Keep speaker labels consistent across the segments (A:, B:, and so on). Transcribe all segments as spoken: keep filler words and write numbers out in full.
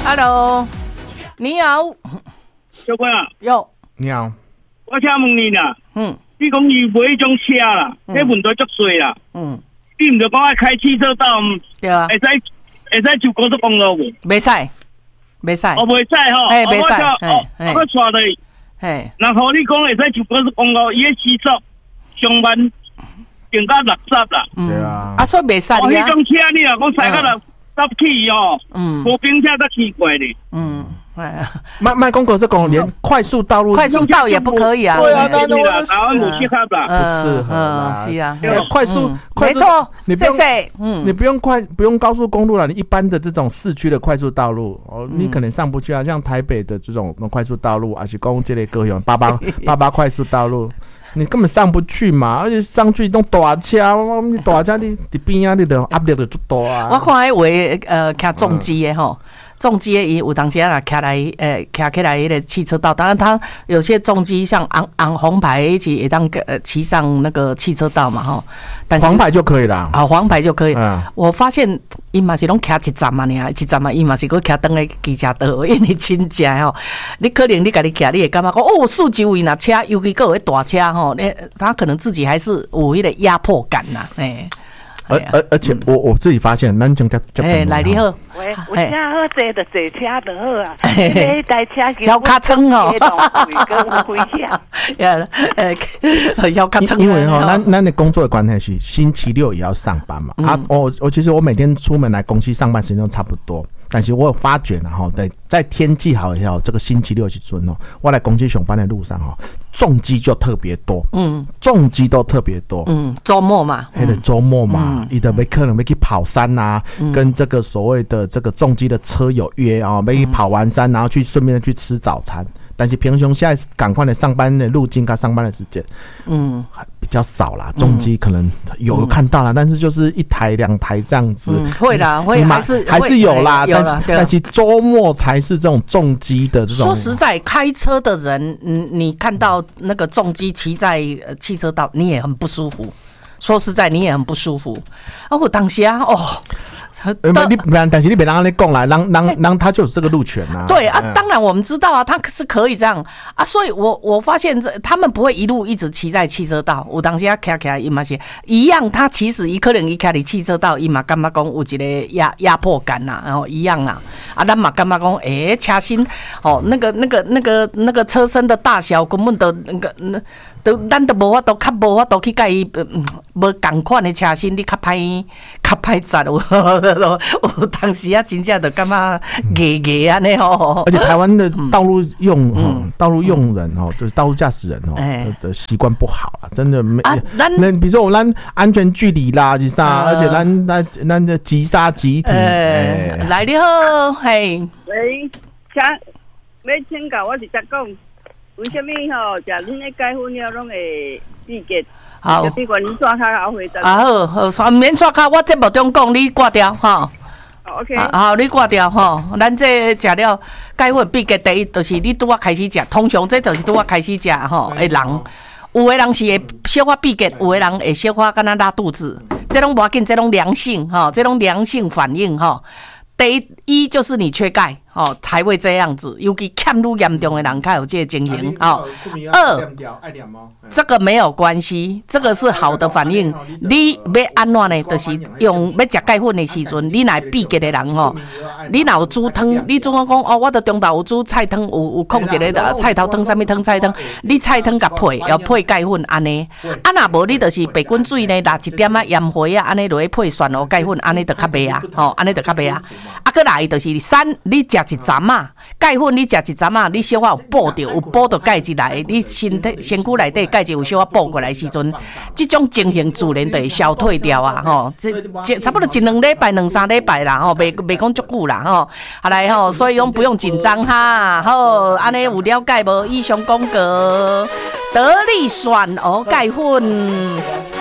A: Hello， 你好，
B: 小官啊，
A: 有，
C: 你好，
B: 我请问你啦，
A: 嗯，
B: 你讲你买迄种车啦，迄问题足多啦，
A: 嗯，
B: 你唔着讲爱开汽车道，
A: 对啊，
B: 会使会使就高速公路无？
A: 袂使，袂使，
B: 哦，袂使吼，
A: 嘿，袂使，
B: 哦，我带你，
A: 嘿，
B: 然后你讲会使就高速公路，伊个时速上万定到六十啦，
C: 对啊，
A: 啊，所以袂使
B: 哦，
A: 呀，
B: 迄种车你啊，讲踩到六十起哦，
A: 嗯，
B: 无冰车才奇怪咧，
A: 嗯。
C: 卖卖公狗是公，连快速道路
A: 快速道也不可以啊。
B: 对啊，那那我台湾不适合啦，
C: 不适合啦。
A: 是啊，
C: 快速，
A: 没错，
C: 你不用，
A: 嗯，
C: 你不用快，不用高速公路了，你一般的这种市区的快速道路，哦，你可能上不去啊。像台北的这种快速道路，而且公这类高雄八八八八快速道路，你根本上不去嘛，而且上去都大车，你大车你你边啊，你的压力就足大啊。
A: 我看迄位呃，开重机的吼。重机伊有当时啊，开来诶，开起来迄个汽车道，当然它有些重机像昂昂红牌一起也当呃骑上那个汽车道嘛吼，但是
C: 黄牌就可以啦，
A: 啊，黄牌就可以。
C: 嗯、
A: 我发现伊嘛是拢开一站嘛尔，一站嘛伊嘛是搁开登个机车道，因为真正吼，你可能你家己开，你会感觉讲哦，四周围那车，尤其各位大车吼，你他可能自己还是有迄个压迫感呐，诶。
C: 而而而且我我自己发现，咱种叫叫
A: 哎，来你好，
D: 喂，有车好坐就坐车就好啊，这台车
A: 腰卡撑哦，
D: 跟危险，
A: 呀，呃，腰卡撑。
C: 因为哈，咱咱的工作的关系是星期六也要上班嘛，啊，我我其实我每天出门来公司上班时间都差不多。但是我有发觉了哈，在在天气好以后，这个星期六去准哦，我来公司上班的路上哈，重机就特别多，嗯，重机都特别多，
A: 嗯，周末嘛，
C: 黑的周末嘛，伊的没可能没去跑山呐、啊，嗯、跟这个所谓的这个重机的车友约啊，没、嗯、跑完山，然后去顺便去吃早餐。但是平常现在赶快的上班的路径跟上班的时间，嗯，比较少啦。重机可能有看到啦，嗯、但是就是一台两台这样子，
A: 嗯、会啦，会还是
C: 还是有啦。但是但是周末才是这种重机的这种。
A: 说实在，开车的人，你你看到那个重机骑在汽车道，你也很不舒服。说实在，你也很不舒服。啊，我当时啊，哦。
C: 呃，你但是你别让他讲啦，让让让他就有这个路权呐、啊。
A: 对啊，当然我们知道啊，他是可以这样啊，所以我我发现这他们不会一路一直骑在汽车道，有当时啊开开伊嘛是一样，他其实伊可能伊开伫汽车道，伊嘛感觉讲有一个压压迫感呐、啊，然后一样啦，啊，咱嘛感觉讲，诶、欸，车身哦，那个那个那个那个车身的大小根本都那个那。都咱都无法度，较无法度去甲伊无共款的车身，你较歹较歹扎有。我当时啊，真正就感觉硬硬安尼吼。
C: 而且台湾的道路用、嗯、道路用人哦，就是道路驾驶人哦、欸、的习惯不好啊，真的没。啊，那比如说我咱安全距离啦，是啥？而且咱咱咱的急刹急停。
A: 欸欸、来你好，嘿。
D: 喂，请要请教我是只讲。为什么吼？食恁咧改婚了，拢会闭结？
A: 好，
D: 比如你刷卡后回答。
A: 啊好，好，刷免刷卡，我节目中讲，你挂掉哈。
D: OK。
A: 好，你挂掉哈。咱这食了改婚闭结，第一就是你拄啊开始食，通常这就是拄啊开始食吼的人，有的人是会小可闭结，有的人会小可敢若拉肚子，这拢无要紧，这拢良性哈，这拢良性反应哈。第一，一就是你缺钙。哦，才会这样子，尤其欠愈严重的人才有这个情形哦。二，这个没有关系，这个是好的反应。你要安怎呢？就是用要食钙粉的时阵，你若闭结的人吼，你若有煮汤，你总讲哦，我的中昼有煮菜汤，有有控一个的菜头汤，啥物汤菜汤，你菜汤甲配，要配钙粉安尼。啊，若无你就是白滚水呢，拿一点啊盐花啊，安尼落去配蒜蓉钙粉，安尼就较袂啊，吼，安尼就较袂啊。啊，搁来就是三，你食一针啊，钙粉你食一针啊，你小可有补着，有补着钙质来，你身体身躯内底钙质有小可补过来时阵，这种情形自然就会消退掉啊，吼，这差不多一两礼拜、两三礼拜啦，吼，袂袂讲足久啦，吼，好来吼，所以讲不用紧张哈，好，安尼有了解无？以上讲过得力蒜哦钙粉。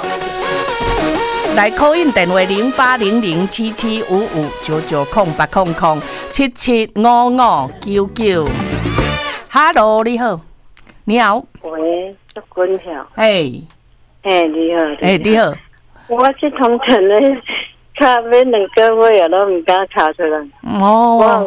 A: 来 call in 电话零八零零七七五五九九空八空空七七五五九九。Hello， 你好，你好。
D: 喂，祝君好。
A: 哎，
D: 哎，你好。
A: 哎，你好。
D: 我去通城咧，卡要两个月啊，都唔敢卡出来。
A: 哦。
D: 我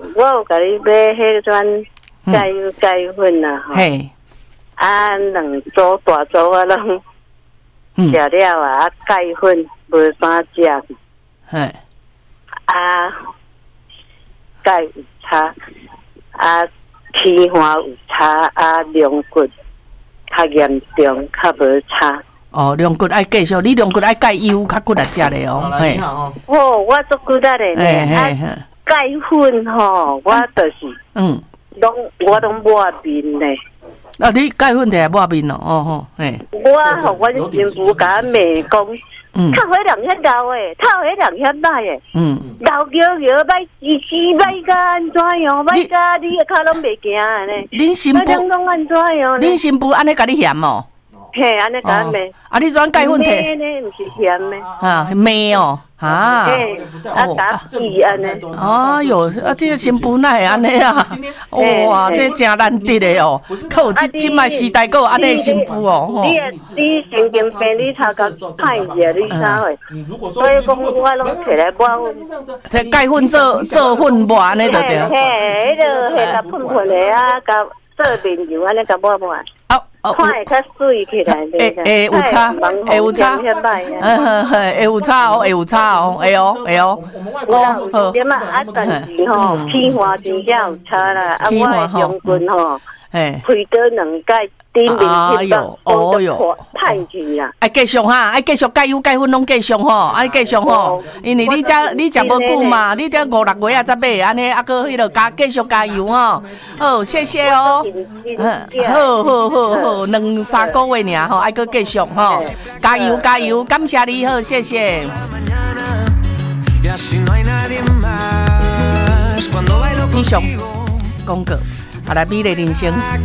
E: 我有甲你买迄种钙油钙粉啊，吼，
A: 嘿，
E: 啊，两组大组啊，拢
A: 嗯
E: 食了啊，啊，钙粉无啥食，
A: 嘿，
E: 啊，钙有差，啊，气化有差，啊，龙骨较严重，较无差。
A: 哦，龙骨爱继续，你龙骨爱钙油较骨力食咧哦，嘿，
E: 哦，我足骨力咧
A: 嘿
E: 呢，啊，
A: 嘿嘿，
E: 钙粉吼，我就是
A: 嗯，
E: 拢我拢抹面咧。
A: 啊，你钙粉摕来抹面咯，哦吼，嘿，
E: 我互阮新妇甲我骂讲，
A: 嗯
E: 较迄人遐老诶，透迄人遐歹诶，
A: 嗯，
E: 老摇摇歹吱吱歹甲安怎样，歹甲你诶骹拢袂行安尼，
A: 恁新
E: 迄人
A: 妇，
E: 拢安怎样呢？
A: 恁新妇安尼甲你嫌哦，
E: 嘿，安尼甲我骂，
A: 啊，你怎钙粉摕？
E: 骂呢，毋是嫌诶，
A: 啊，骂哦，啊。
E: 嘿，啊打屁安尼，
A: 哎哟，啊，这个新妇哪会安尼啊？哇，这真难得的哦！靠，这即摆时代，还有安尼新妇哦，吼。
E: 你诶，你神经病，你头壳歹者，你啥货？所以讲我拢摕来抹。
A: 摕钙粉做做粉抹安尼就
E: 嘿，
A: 对。
E: 迄个迄个喷喷的啊，甲做面油安尼甲抹抹，
A: 啊啊，
E: 看会较水起来。
A: 会会有差，会有差，嗯哼，会有差哦，会有差哦，会哦，会哦。
E: 我点啊，啊，但是吼，气化真正有差啦，啊，我的中棍吼，
A: 嘿，
E: 开刀两盖，顶面
A: 哎哟哦哟
E: 太去啦。
A: 爱继续哈，爱继续钙油钙粉拢继续吼，爱继续吼，因为你遮你食无久嘛，你遮五六月啊才买，安尼啊个迄落加继续加油吼，好，谢谢哦，嗯，好好好好，两三个月尔吼，爱个继续吼，加油加油，感谢你好，谢谢。以上广告，啊来美丽人生。